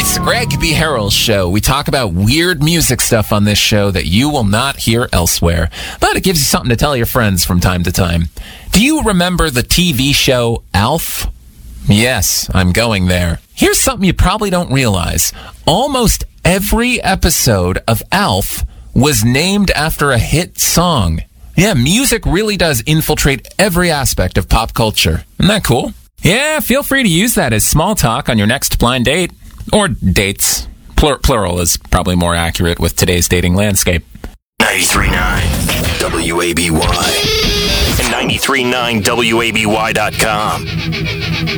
It's the Greg B. Harrell Show. We talk about weird music stuff on this show that you will not hear elsewhere, but it gives you something to tell your friends from time to time. Do you remember the TV show Alf? Yes, I'm going there. Here's something you probably don't realize. Almost every episode of Alf was named after a hit song. Yeah, music really does infiltrate every aspect of pop culture. Isn't that cool? Yeah, feel free to use that as small talk on your next blind date. Or dates. Plural is probably more accurate with today's dating landscape. 93.9 WABY and 93.9WABY.com.